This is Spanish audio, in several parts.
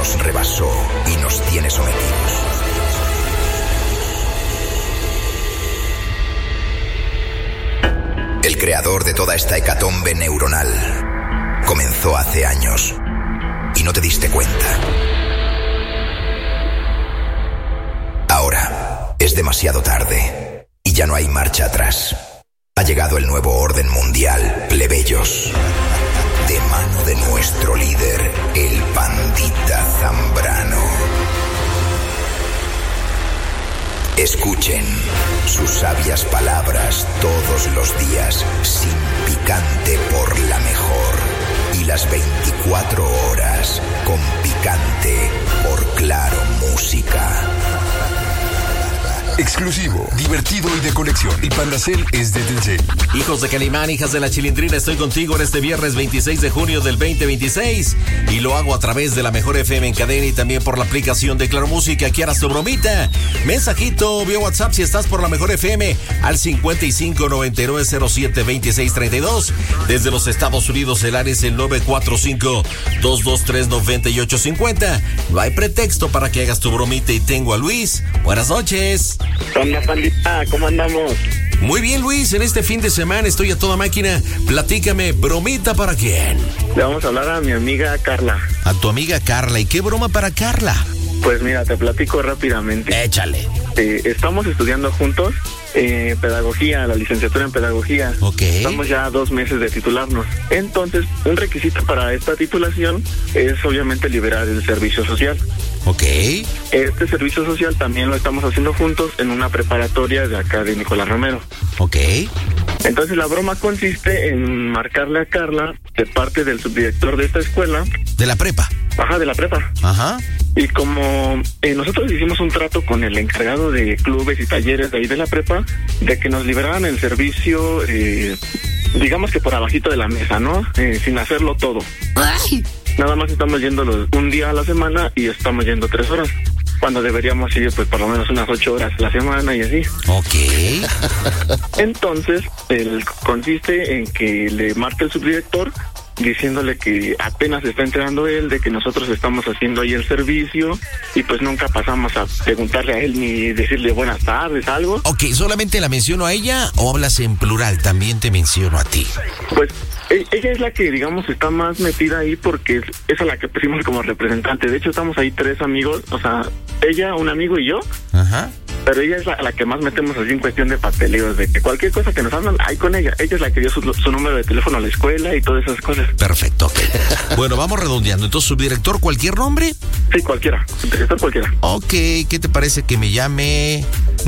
nos rebasó y nos tiene sometidos. El creador de toda esta hecatombe neuronal comenzó hace años y no te diste cuenta. Ahora es demasiado tarde y ya no hay marcha atrás. Ha llegado el nuevo orden mundial, plebeyos. De mano de nuestro líder, el Pandita Zambrano. Escuchen sus sabias palabras todos los días, sin picante por la mejor. Y las 24 horas con picante por Claro Música. Exclusivo, divertido y de colección. El Pandacel es de Telcel. Hijos de Calimán, hijas de la Chilindrina, estoy contigo en este viernes 26 de junio del 2026 y lo hago a través de la Mejor FM en cadena y también por la aplicación de Claro Música. Aquí harás tu bromita. Mensajito vía WhatsApp si estás por la Mejor FM al 5599072632. Desde los Estados Unidos el área es el 945-223-9850. No hay pretexto para que hagas tu bromita y tengo a Luis. Buenas noches. Hola, Pandita, ¿cómo andamos? Muy bien, Luis, en este fin de semana estoy a toda máquina. Platícame, ¿bromita para quién? Le vamos a hablar a mi amiga Carla. A tu amiga Carla, ¿y qué broma para Carla? Pues mira, te platico rápidamente. Échale. Estamos estudiando juntos pedagogía, la licenciatura en pedagogía. Ok. Estamos ya 2 meses de titularnos. Entonces, un requisito para esta titulación es obviamente liberar el servicio social. Ok. Este servicio social también lo estamos haciendo juntos en una preparatoria de acá de Nicolás Romero. Ok. Entonces la broma consiste en marcarle a Carla de parte del subdirector de esta escuela. ¿De la prepa? Ajá, de la prepa. Ajá. Y como nosotros hicimos un trato con el encargado de clubes y talleres de ahí de la prepa, de que nos liberaran el servicio, digamos que por abajito de la mesa, ¿no? Sin hacerlo todo. ¡Ay! Nada más estamos yendo un día a la semana y estamos yendo 3 horas. Cuando deberíamos ir pues por lo menos unas 8 horas a la semana y así. Ok. Entonces, consiste en que le marque el subdirector diciéndole que apenas está enterando él de que nosotros estamos haciendo ahí el servicio y pues nunca pasamos a preguntarle a él ni decirle buenas tardes, algo. Ok, ¿solamente la menciono a ella o hablas en plural? También te menciono a ti. Pues ella es la que, digamos, está más metida ahí porque es a la que pusimos como representante. De hecho, estamos ahí 3 amigos, o sea, ella, un amigo y yo. Ajá. Pero ella es la que más metemos así en cuestión de papeleos, de que cualquier cosa que nos hablan, hay con ella. Ella es la que dio su número de teléfono a la escuela y todas esas cosas. Perfecto, ok. Bueno, vamos redondeando. Entonces, ¿subdirector cualquier nombre? Sí, cualquiera. Subdirector cualquiera. Ok, ¿qué te parece que me llame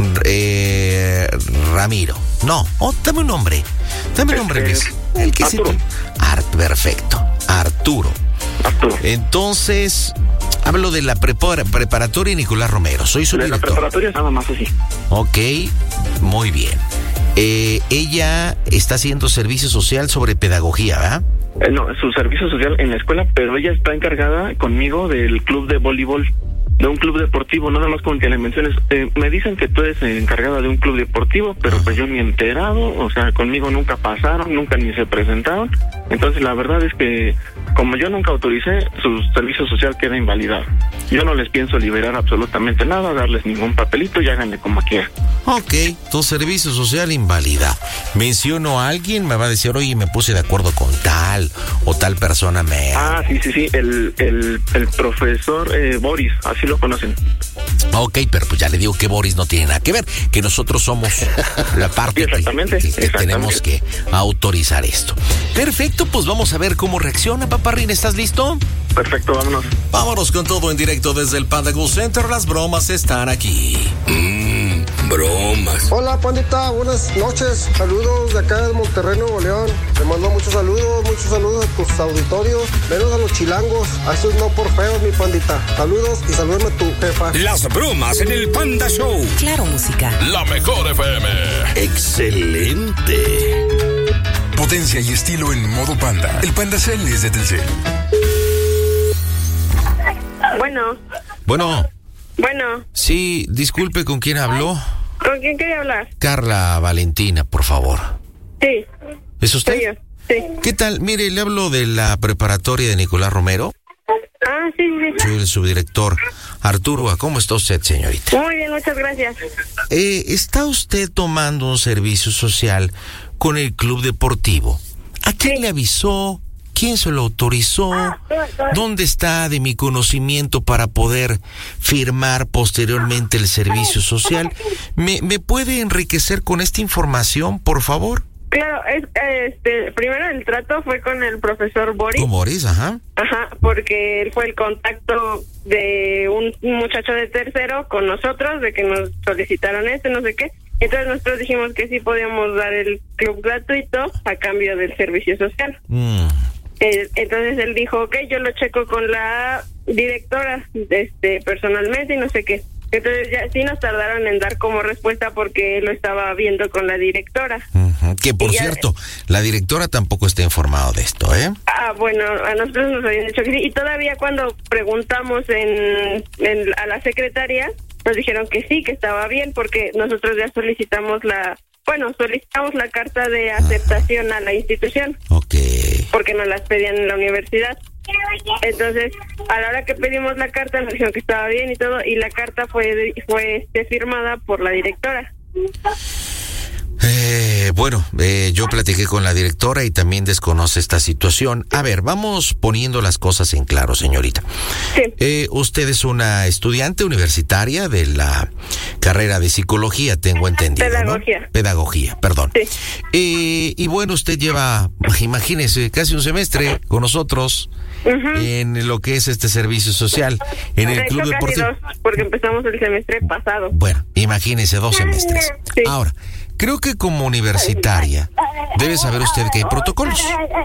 Ramiro? No, dame un nombre. Dame un nombre, Luis. El que Arturo. Perfecto. Arturo. Entonces, hablo de la preparatoria Nicolás Romero. Soy su director. De la preparatoria nada más así. Ok, muy bien. Ella está haciendo servicio social sobre pedagogía, ¿verdad? No, su servicio social en la escuela, pero ella está encargada conmigo del club de voleibol, de un club deportivo, nada más con que le menciones. Me dicen que tú eres encargada de un club deportivo, pero pues yo ni enterado, o sea, conmigo nunca pasaron, nunca ni se presentaron. Entonces la verdad es que como yo nunca autoricé, su servicio social queda invalidado. Yo no les pienso liberar absolutamente nada, darles ningún papelito y háganle como quieran. Ok, tu servicio social invalidado. Menciono a alguien, me va a decir, oye, me puse de acuerdo con tal o tal persona me... Ah, sí, el profesor Boris, así lo conocen. Ok, pero pues ya le digo que Boris no tiene nada que ver, que nosotros somos la parte que tenemos que autorizar esto. Perfecto, pues vamos a ver cómo reacciona, Paparrín, ¿estás listo? Perfecto, vámonos. Vámonos con todo en directo desde el Panda Go Center, las bromas están aquí. Bromas. Hola, Pandita, buenas noches. Saludos de acá de Monterrey, Nuevo León. Te mando muchos saludos a tus auditorios, menos a los chilangos. A esos no por feos, mi Pandita. Saludos y salúdame a tu jefa. Las bromas en el Panda Show. Claro Música. La Mejor FM. Excelente. Potencia y estilo en modo Panda. El Pandacel es de Telcel. Bueno. Sí, disculpe, ¿con quién habló? ¿Con quién quería hablar? Carla Valentina, por favor. Sí. ¿Es usted? Soy yo, sí. ¿Qué tal? Mire, le hablo de la preparatoria de Nicolás Romero. Ah, sí. soy el subdirector Arturo. ¿Cómo está usted, señorita? Muy bien, muchas gracias. ¿Está usted tomando un servicio social con el club deportivo? ¿A quién le avisó? ¿Quién se lo autorizó? ¿Dónde está de mi conocimiento para poder firmar posteriormente el servicio social? ¿Me puede enriquecer con esta información, por favor? Claro, primero el trato fue con el profesor Boris. ¿Con Boris? Ajá. Ajá, porque él fue el contacto de un muchacho de tercero con nosotros, de que nos solicitaron no sé qué. Entonces nosotros dijimos que sí podíamos dar el club gratuito a cambio del servicio social. Entonces él dijo, ok, yo lo checo con la directora personalmente y no sé qué. Entonces ya sí nos tardaron en dar como respuesta porque él lo estaba viendo con la directora. Que por cierto, la directora tampoco está informada de esto, ¿eh? Bueno, a nosotros nos habían dicho que sí. Y todavía cuando preguntamos a la secretaria, nos dijeron que sí, que estaba bien, porque nosotros ya solicitamos la carta de aceptación a la institución. Ok. Porque nos las pedían en la universidad. Entonces, a la hora que pedimos la carta, nos dijeron que estaba bien y todo, y la carta fue firmada por la directora. Yo platiqué con la directora y también desconoce esta situación. A ver, vamos poniendo las cosas en claro, señorita. Sí. Usted es una estudiante universitaria de la carrera de psicología, tengo entendido, Pedagogía. ¿no? Pedagogía, perdón. Sí. Y bueno, usted lleva, imagínese, casi un semestre con nosotros en lo que es este servicio social, en el club deportivo. Casi 2, porque empezamos el semestre pasado. Bueno, imagínese 2 semestres. Sí. Ahora, creo que como universitaria debe saber usted que hay protocolos.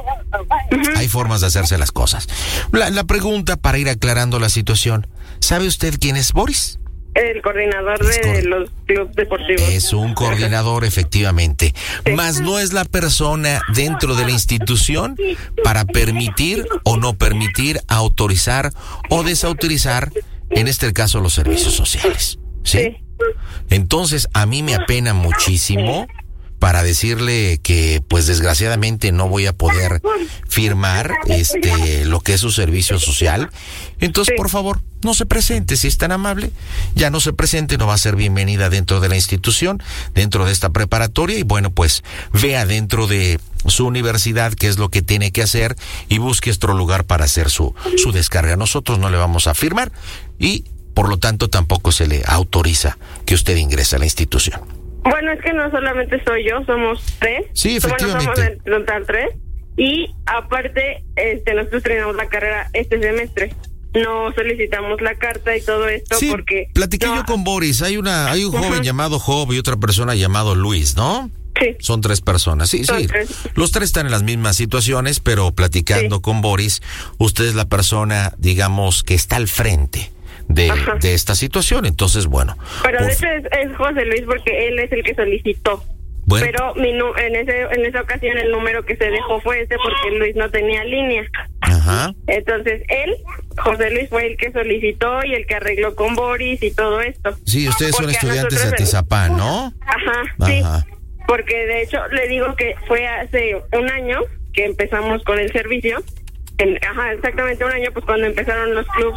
Hay formas de hacerse las cosas. La pregunta para ir aclarando la situación, ¿sabe usted quién es Boris? El coordinador de los clubes deportivos. Es un coordinador, efectivamente. Mas no es la persona dentro de la institución para permitir o no permitir, autorizar o desautorizar, en este caso, los servicios sociales. ¿Sí? Entonces, a mí me apena muchísimo para decirle que, pues, desgraciadamente no voy a poder firmar lo que es su servicio social. Entonces, por favor, no se presente, si es tan amable. Ya no se presente, no va a ser bienvenida dentro de la institución, dentro de esta preparatoria. Y bueno, pues, vea dentro de su universidad qué es lo que tiene que hacer y busque otro lugar para hacer su descarga. Nosotros no le vamos a firmar y, por lo tanto, tampoco se le autoriza que usted ingrese a la institución. Bueno, es que no solamente soy yo, somos 3. Sí, efectivamente. Somos en total 3. Y aparte, nosotros terminamos la carrera este semestre. No solicitamos la carta y todo esto porque... platiqué yo con Boris. Hay un joven llamado Job y otra persona llamado Luis, ¿no? Sí. Son 3 personas. Sí. 3. Los 3 están en las mismas situaciones, pero platicando con Boris, usted es la persona, digamos, que está al frente de esta situación. Entonces, bueno. Pero de hecho es José Luis, porque él es el que solicitó. Bueno. Pero en esa ocasión el número que se dejó fue porque Luis no tenía línea. Ajá. Entonces José Luis fue el que solicitó y el que arregló con Boris y todo esto. Sí, ustedes son estudiantes de Atizapán, ¿no? Ajá, sí. Porque de hecho le digo que fue hace un año que empezamos con el servicio. Exactamente un año, pues cuando empezaron los clubs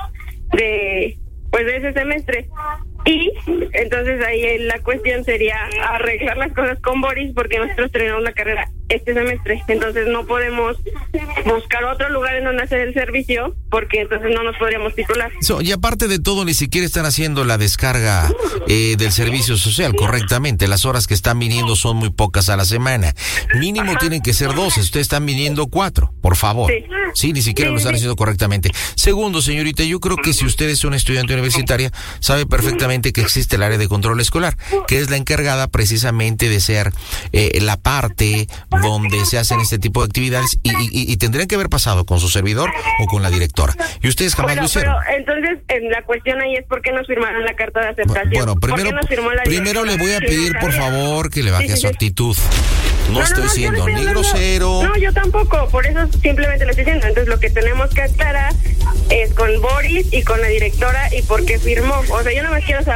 de ese semestre. Y entonces ahí la cuestión sería arreglar las cosas con Boris, porque nosotros terminamos la carrera este semestre. Entonces no podemos buscar otro lugar en donde hacer el servicio, porque entonces no nos podríamos titular. Y aparte de todo, ni siquiera están haciendo la descarga del servicio social correctamente. Las horas que están viniendo son muy pocas a la semana. Mínimo tienen que ser 12. Ustedes están viniendo 4, por favor. Sí, ni siquiera lo están haciendo correctamente. Segundo, señorita, yo creo que si usted es una estudiante universitaria, sabe perfectamente que existe el área de control escolar, que es la encargada precisamente de ser la parte donde se hacen este tipo de actividades y tendrían que haber pasado con su servidor o con la directora. Y ustedes jamás lo hicieron. Pero entonces la cuestión ahí es por qué nos firmaron la carta de aceptación. Bueno, primero le voy a pedir por favor que le baje su actitud. No estoy siendo ni grosero. No, yo tampoco, por eso simplemente lo estoy diciendo. Entonces lo que tenemos que aclarar es con Boris y con la directora y por qué firmó. O sea, yo no me quiero saber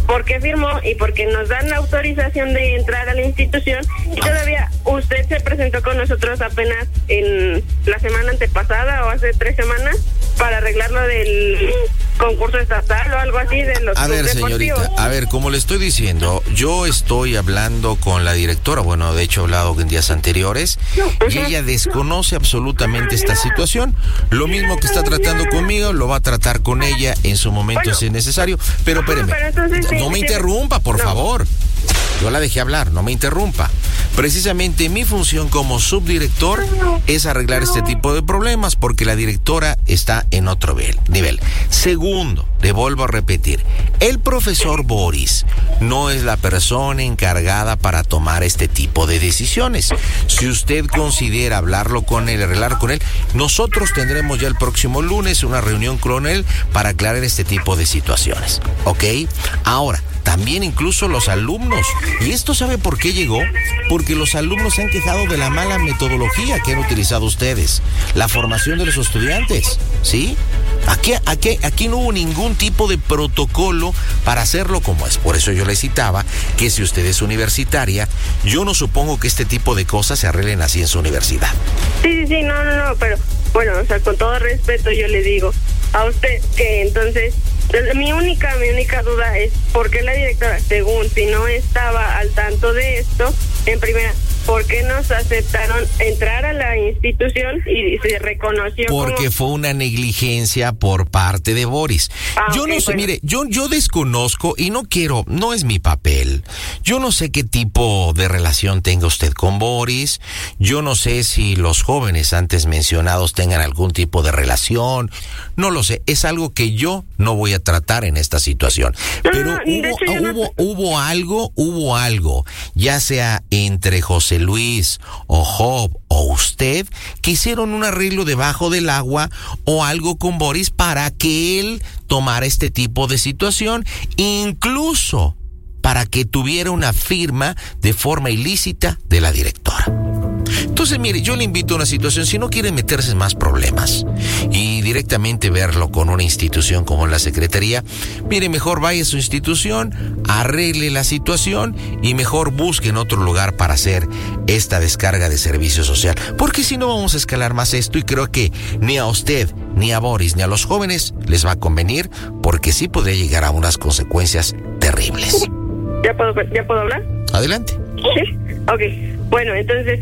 por qué firmó y por qué nos dan la autorización de entrar a la institución, y todavía usted se presentó con nosotros apenas en la semana antepasada o hace 3 semanas para arreglar lo del concurso estatal o algo así de los A ver, deportivos. señorita, a ver, como le estoy diciendo, yo estoy hablando con la directora, bueno, de hecho he hablado en días anteriores, y ella desconoce absolutamente esta situación. Lo mismo que está tratando conmigo, lo va a tratar con ella en su momento si es necesario. Pero espéreme, no me interrumpa, por favor. Yo la dejé hablar, no me interrumpa. Precisamente mi función como subdirector es arreglar este tipo de problemas porque la directora está en otro nivel. Segundo, le vuelvo a repetir, el profesor Boris no es la persona encargada para tomar este tipo de decisiones. Si usted considera hablarlo con él, arreglar con él, nosotros tendremos ya el próximo lunes una reunión con él para aclarar este tipo de situaciones, ¿ok? Ahora, también incluso los alumnos. ¿Y esto sabe por qué llegó? Porque los alumnos se han quejado de la mala metodología que han utilizado ustedes. La formación de los estudiantes, ¿sí? Aquí no hubo ningún tipo de protocolo para hacerlo como es. Por eso yo le citaba que si usted es universitaria, yo no supongo que este tipo de cosas se arreglen así en su universidad. Sí, no, pero bueno, o sea, con todo respeto yo le digo a usted que entonces mi única duda es por qué la directora, según si no estaba al tanto de esto, en primera, ¿por qué nos aceptaron entrar a la institución y se reconoció? Porque fue una negligencia por parte de Boris. Yo no sé, mire, yo desconozco y no es mi papel. Yo no sé qué tipo de relación tenga usted con Boris. Yo no sé si los jóvenes antes mencionados tengan algún tipo de relación. No lo sé. Es algo que yo no voy a tratar en esta situación. Pero hubo algo, ya sea entre José Luis o Job o usted, que hicieron un arreglo debajo del agua o algo con Boris para que él tomara este tipo de situación, incluso para que tuviera una firma de forma ilícita de la directora. Entonces, mire, yo le invito a una situación, si no quiere meterse en más problemas y directamente verlo con una institución como la Secretaría, mire, mejor vaya a su institución, arregle la situación y mejor busque en otro lugar para hacer esta descarga de servicio social. Porque si no vamos a escalar más esto y creo que ni a usted, ni a Boris, ni a los jóvenes les va a convenir, porque sí podría llegar a unas consecuencias terribles. ¿Ya puedo hablar? Adelante. Sí, ok. Bueno, entonces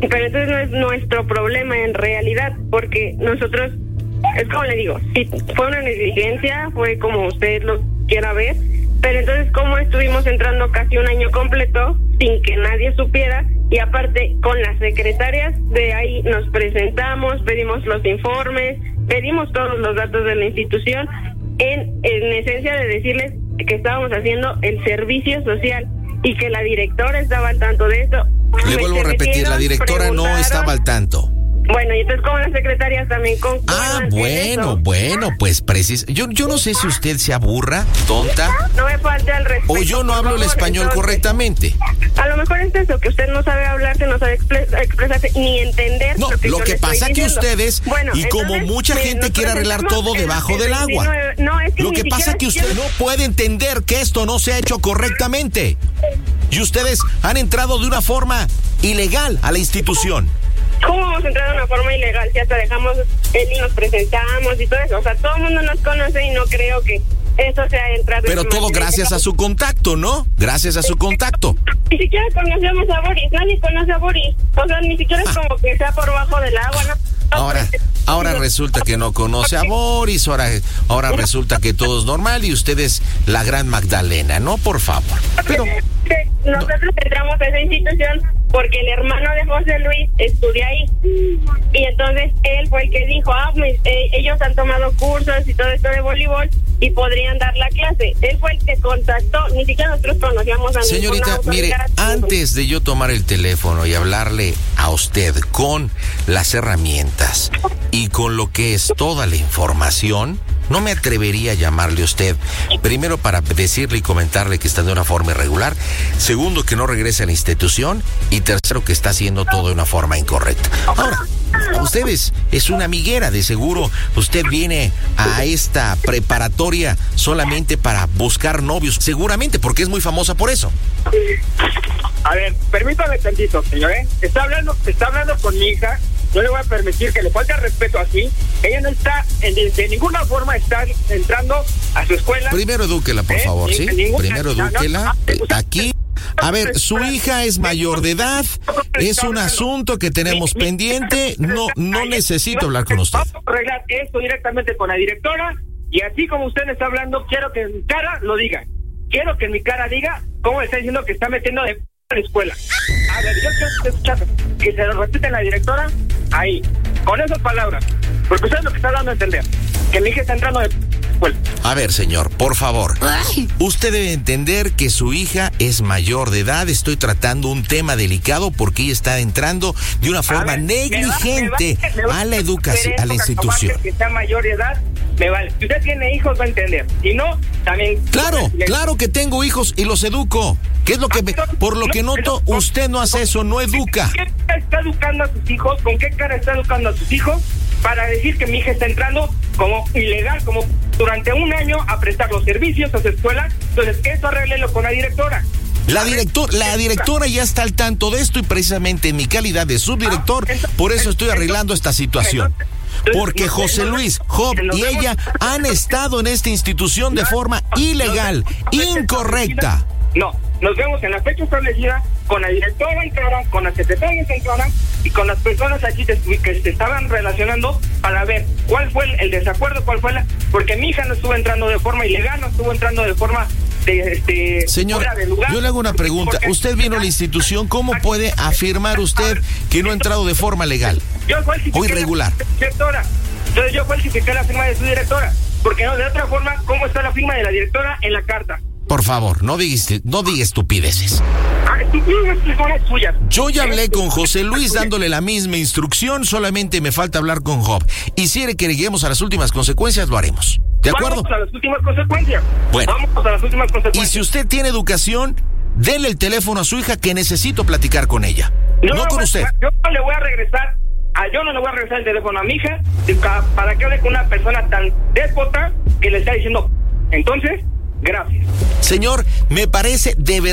no es nuestro problema en realidad, porque nosotros, es como le digo, si fue una negligencia, fue como usted lo quiera ver, pero entonces cómo estuvimos entrando casi un año completo sin que nadie supiera, y aparte con las secretarias de ahí nos presentamos, pedimos los informes, pedimos todos los datos de la institución, en esencia de decirles que estábamos haciendo el servicio social y que la directora estaba al tanto de esto. Le vuelvo a repetir, la directora no estaba al tanto. Bueno, y entonces como las secretarias también concuerdan. Bueno, pues yo no sé si usted se aburra, tonta. No me falte al respeto. O yo no hablo el español correctamente. A lo mejor es eso, que usted no sabe hablarse, no sabe expresarse, ni entender. No, lo que pasa que ustedes, y como mucha gente quiere arreglar todo debajo del agua. Lo que pasa que usted no puede entender que esto no se ha hecho correctamente. Y ustedes han entrado de una forma ilegal a la institución. ¿Cómo vamos a entrar de una forma ilegal? Si hasta dejamos él y nos presentamos y todo eso. O sea, todo el mundo nos conoce y no creo que eso sea entrar. Pero todo gracias a su contacto, ¿no? Gracias a su contacto. Ni siquiera conocemos a Boris, nadie conoce a Boris. O sea, ni siquiera es como que sea por bajo del agua, ¿no? Ahora resulta que no conoce a Boris, ahora resulta que todo es normal y usted es la gran Magdalena, ¿no? Por favor. Pero nosotros entramos a esa institución porque el hermano de José Luis estudia ahí. Y entonces él fue el que dijo, ellos han tomado cursos y todo esto de voleibol y podrían dar la clase. Él fue el que contactó, ni siquiera nosotros conocíamos a señorita, mire, antes de yo tomar el teléfono y hablarle a usted con las herramientas y con lo que es toda la información, no me atrevería a llamarle a usted. Primero, para decirle y comentarle que está de una forma irregular. Segundo, que no regrese a la institución. Y tercero, que está haciendo todo de una forma incorrecta. Ahora, ustedes es una amiguera, de seguro usted viene a esta preparatoria solamente para buscar novios, seguramente, porque es muy famosa por eso. A ver, permítame tantito, señor, está hablando con mi hija. No le voy a permitir que le falte respeto así. Ella no está, de ninguna forma está entrando a su escuela. Primero edúquela, por favor, ¿sí? Primero edúquela. Aquí, a ver, su hija es mayor de edad, es un asunto que tenemos pendiente, no necesito hablar con usted. Vamos a arreglar esto directamente con la directora, y así como usted me está hablando, quiero que en mi cara lo diga. Quiero que en mi cara diga cómo está diciendo que está metiendo de la escuela. A ver, yo quiero escuchar que se lo repite la directora ahí, con esas palabras, porque usted es lo que está dando a entender, que mi hija está entrando de escuela. A ver, señor, por favor, usted debe entender que su hija es mayor de edad. Estoy tratando un tema delicado porque ella está entrando de una forma negligente a la educación, a la institución. Que sea mayor de edad, me vale. Si usted tiene hijos, va a entender. Si no, también. Claro que tengo hijos y los educo. ¿Qué es lo que por lo que noto, usted no hace eso, no educa? ¿Con qué cara está educando a sus hijos? ¿Con qué cara está educando a sus hijos para decir que mi hija está entrando como ilegal, como durante un año a prestar los servicios a su escuela? Entonces, eso arréglelo con la directora. La directora ya está al tanto de esto y precisamente en mi calidad de subdirector, por eso estoy arreglando esta situación. Porque José Luis, Job y ella han estado en esta institución de forma ilegal, incorrecta. No, nos vemos en la fecha establecida con la directora en cara, con las secretarias en cara y con las personas aquí que se estaban relacionando para ver cuál fue el desacuerdo, porque mi hija no estuvo entrando de forma ilegal, no estuvo entrando de forma señor, fuera de lugar. Yo le hago una pregunta. Usted vino a la institución, ¿cómo puede afirmar usted que no ha entrado de forma legal o irregular? Entonces yo falsifiqué la firma de su directora, porque no, de otra forma, ¿cómo está la firma de la directora en la carta? Por favor, no diga estupideces. Estupideces son las suyas. Yo ya hablé con José Luis dándole la misma instrucción, solamente me falta hablar con Job. Y si quiere que lleguemos a las últimas consecuencias, lo haremos. ¿De acuerdo? Vamos a las últimas consecuencias. Bueno. Vamos a las últimas consecuencias. Y si usted tiene educación, denle el teléfono a su hija, que necesito platicar con ella. No con usted. Yo no le voy a regresar el teléfono a mi hija para que hable con una persona tan déspota que le está diciendo. Entonces, gracias. Señor, me parece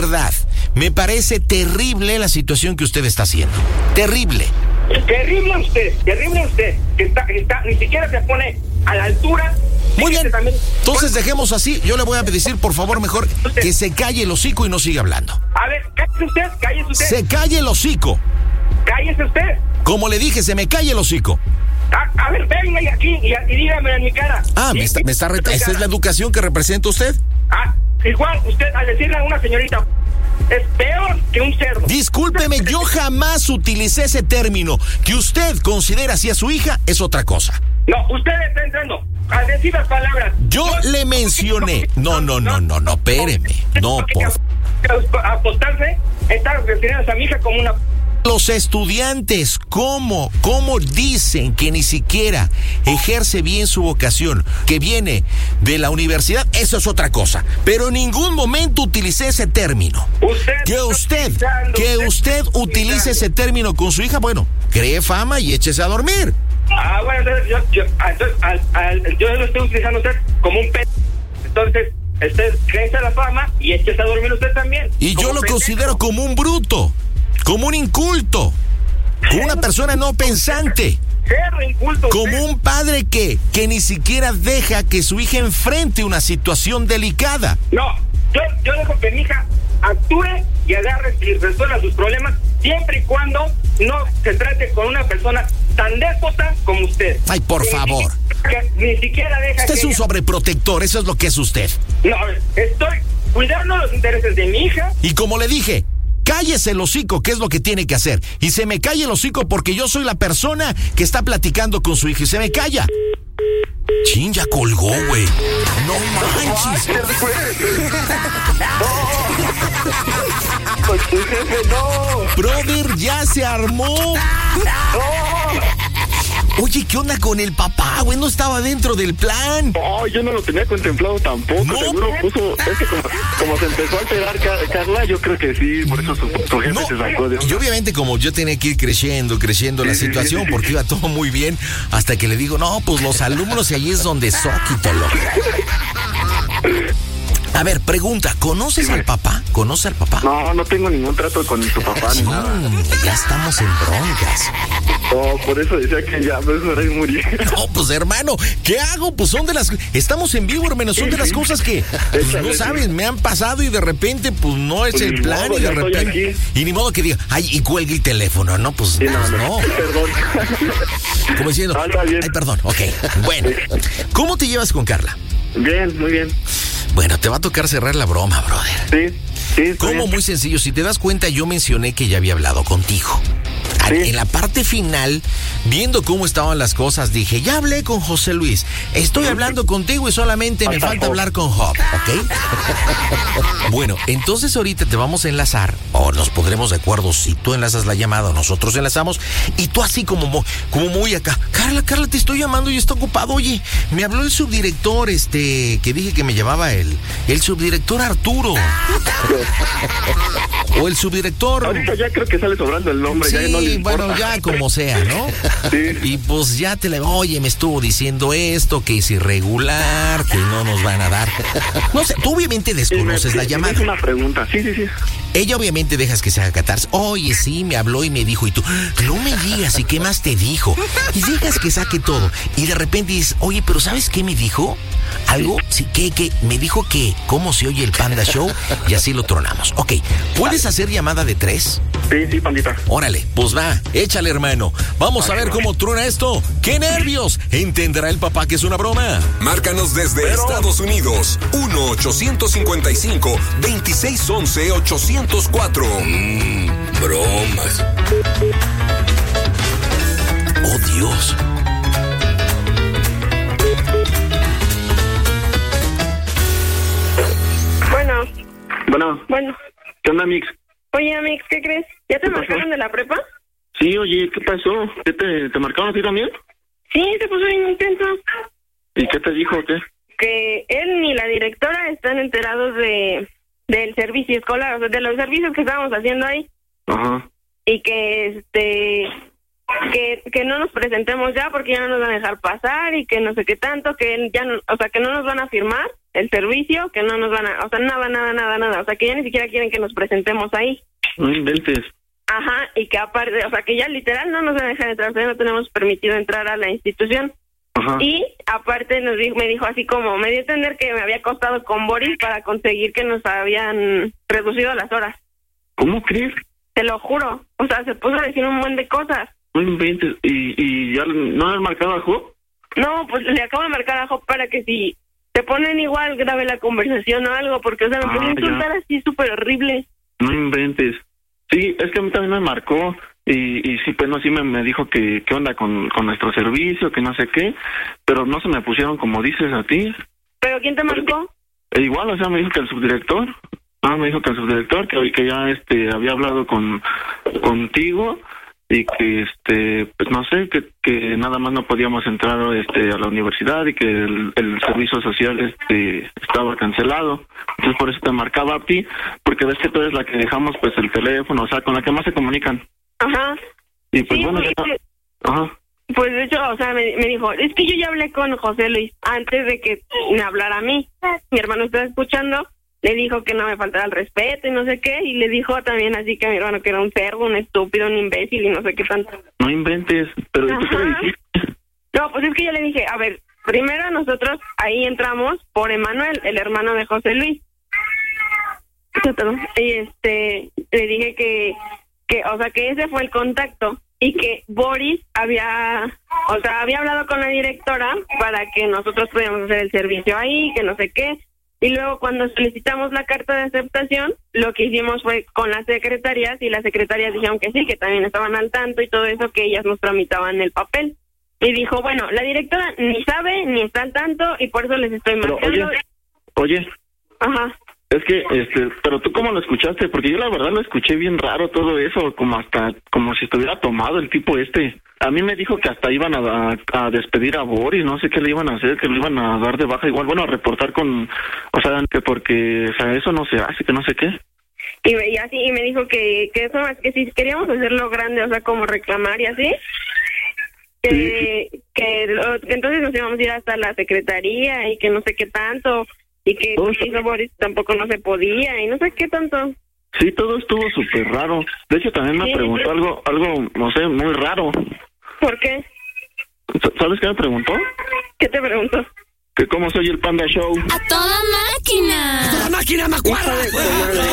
terrible la situación que usted está haciendo. Terrible. Terrible usted, que está, ni siquiera se pone a la altura. Muy bien, entonces dejemos así. Yo le voy a decir, por favor, mejor que se calle el hocico y no siga hablando. A ver, cállese usted. Se calle el hocico. Cállese usted. Como le dije, se me calle el hocico. A ver, venga aquí y dígame en mi cara. ¿Esa es la educación que representa usted? Igual, usted al decirle a una señorita, es peor que un cerdo. Discúlpeme, yo jamás utilicé ese término. Que usted considera así a su hija es otra cosa. No, usted está entrando a decir las palabras. Yo le mencioné. No, espéreme. No, por favor. Apostarse, está refiriéndose a mi hija como una... Los estudiantes, ¿cómo dicen que ni siquiera ejerce bien su vocación, que viene de la universidad? Eso es otra cosa. Pero en ningún momento utilicé ese término. Que usted utilice ese término con su hija, bueno, cree fama y échese a dormir. Bueno, entonces yo lo estoy utilizando a usted como un pez. Entonces, usted crece la fama y échese a dormir usted también. Y yo lo considero como un bruto. Como un inculto, como una persona no pensante, como un padre que ni siquiera deja que su hija enfrente una situación delicada. No, yo dejo que mi hija actúe y agarre y resuelva sus problemas, siempre y cuando no se trate con una persona tan déspota como usted. Ay, por favor. Ni siquiera deja. Usted es un sobreprotector, eso es lo que es usted. No, estoy cuidando los intereses de mi hija. Y como le dije, cállese el hocico, que es lo que tiene que hacer. Y se me calla el hocico porque yo soy la persona que está platicando con su hija y se me calla. Chin, ya colgó, güey. No manches. No. Brother, ya se armó. No. Oye, ¿qué onda con el papá, güey? No estaba dentro del plan. Oh, yo no lo tenía contemplado tampoco. No. Seguro puso... Es que como se empezó a alterar Carla, yo creo que sí, por eso su jefe se sacó de... Y obviamente como yo tenía que ir creciendo la situación, porque iba todo muy bien, hasta que le digo, no, pues los alumnos, y ahí es donde Zóquitolo. A ver, pregunta, ¿conoces al papá? ¿Conoce al papá? No tengo ningún trato con tu papá ni nada. Ya estamos en broncas. Oh, por eso decía que ya me estaré muriendo. No, pues hermano, ¿qué hago? Pues son de las... Estamos en vivo, hermano, son de las cosas que, pues, no sabes, me han pasado y de repente, pues no es el plan y de repente... Y ni modo que diga, ay, y cuelgue el teléfono, ¿no? Pues sí, no. Perdón. Como diciendo, ay, perdón, ok. Bueno, ¿cómo te llevas con Carla? Bien, muy bien. Bueno, te va a tocar cerrar la broma, brother. Sí. Como muy sencillo, si te das cuenta, yo mencioné que ya había hablado contigo. Sí. En la parte final, viendo cómo estaban las cosas, dije, ya hablé con José Luis, estoy hablando contigo y solamente me falta hablar con Job, ¿ok? Bueno, entonces ahorita te vamos a enlazar, o nos pondremos de acuerdo si tú enlazas la llamada o nosotros enlazamos, y tú así como muy acá, Carla, te estoy llamando y está ocupado, oye, me habló el subdirector, que dije que me llamaba el subdirector Arturo. O el subdirector. Ahorita ya creo que sale sobrando el nombre. Sí, ya no le importa. Bueno, ya como sea, ¿no? Sí. Y pues ya oye, me estuvo diciendo esto, que es irregular, que no nos van a dar. No sé, tú obviamente desconoces la llamada. Es una pregunta, sí. Ella obviamente dejas que se haga catarse. Oye, sí, me habló y me dijo, y tú, no me digas, ¿y qué más te dijo? Y dejas que saque todo. Y de repente dices, oye, pero ¿sabes qué me dijo? Algo, sí, que me dijo que cómo se oye el Panda Show, y así lo tronamos. Ok, ¿puedes hacer llamada de 3? Sí, pandita. Órale, pues va, échale, hermano. Vamos a ver cómo truena esto. ¡Qué nervios! ¿Entenderá el papá que es una broma? Márcanos desde Estados Unidos. 1-855-2611-804. Bromas. ¡Oh, Dios! Bueno. ¿Qué onda, Mix? Oye, Mix, ¿qué crees? ¿Ya te marcaron de la prepa? Sí, oye, ¿qué pasó? ¿Qué te marcaron a ti también? Sí, se puso bien intenso. ¿Y qué te dijo o qué? Que él ni la directora están enterados del servicio escolar, o sea, de los servicios que estábamos haciendo ahí. Ajá. Y que que no nos presentemos ya porque ya no nos van a dejar pasar y que no sé qué tanto, que ya no, o sea, que no nos van a firmar el servicio, que no nos van a, o sea, nada, o sea, que ya ni siquiera quieren que nos presentemos ahí. No inventes. Ajá, y que aparte, o sea, que ya literal no nos van a dejar entrar, o sea, no tenemos permitido entrar a la institución. Ajá. Y aparte me dijo así como, me dio a entender que me había costado con Boris para conseguir que nos habían reducido las horas. ¿Cómo crees? Te lo juro, o sea, se puso a decir un buen de cosas. No inventes. ¿Y ya no le has marcado a Job? No, pues le acabo de marcar a Job para que si te ponen igual grabe la conversación o algo, porque, o sea, me pueden insultar así súper horrible. No inventes. Sí, es que a mí también me marcó y sí, pues no, sí me dijo que qué onda con nuestro servicio, que no sé qué, pero no se me pusieron como dices a ti. ¿Pero quién te marcó? Igual, o sea, me dijo que el subdirector. Me dijo que el subdirector, que ya había hablado contigo y que pues no sé, que nada más no podíamos entrar a la universidad y que el servicio social estaba cancelado. Entonces por eso te marcaba a ti, porque ves que tú eres la que dejamos pues el teléfono, o sea, con la que más se comunican. Ajá. Y pues sí, bueno, ajá. Pues de hecho, o sea, me dijo, es que yo ya hablé con José Luis antes de que me hablara a mí. Mi hermano estaba escuchando. Le dijo que no me faltara el respeto y no sé qué, y le dijo también así que a mi hermano que era un cerdo, un estúpido, un imbécil y no sé qué tanto. No inventes, pero ¿tú qué le dijiste? No, pues es que yo le dije, a ver, primero nosotros ahí entramos por Emanuel, el hermano de José Luis. Y le dije que o sea, que ese fue el contacto y que Boris había hablado con la directora para que nosotros pudiéramos hacer el servicio ahí, que no sé qué. Y luego cuando solicitamos la carta de aceptación, lo que hicimos fue con las secretarias, y las secretarias dijeron que sí, que también estaban al tanto y todo eso, que ellas nos tramitaban el papel. Y dijo, bueno, la directora ni sabe, ni está al tanto, y por eso les estoy marcando. Oye. Ajá. Es que, pero tú cómo lo escuchaste, porque yo la verdad lo escuché bien raro todo eso, como si estuviera tomado el tipo A mí me dijo que hasta iban a despedir a Boris, no sé qué le iban a hacer, que lo iban a dar de baja igual, bueno, a reportar con, o sea, que porque, o sea, eso no se hace, que no sé qué. Y así, y me dijo que eso, es que si queríamos hacerlo grande, o sea, como reclamar y así, que entonces nos íbamos a ir hasta la secretaría y que no sé qué tanto, y que lo que hizo Boris tampoco no se podía, y no sé qué tanto. Sí, todo estuvo súper raro. De hecho, también me preguntó algo, no sé, muy raro. ¿Por qué? ¿Sabes qué me preguntó? ¿Qué te preguntó? Que cómo soy el Panda Show. ¡A toda máquina! ¡A toda máquina, macuarra!